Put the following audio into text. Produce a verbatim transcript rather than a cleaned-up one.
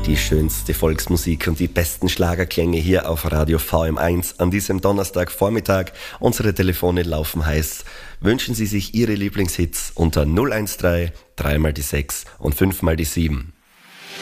Die schönste Volksmusik und die besten Schlagerklänge hier auf Radio V M eins an diesem Donnerstagvormittag. Unsere Telefone laufen heiß. Wünschen Sie sich Ihre Lieblingshits unter null eins drei, drei mal die sechs und fünf mal die sieben.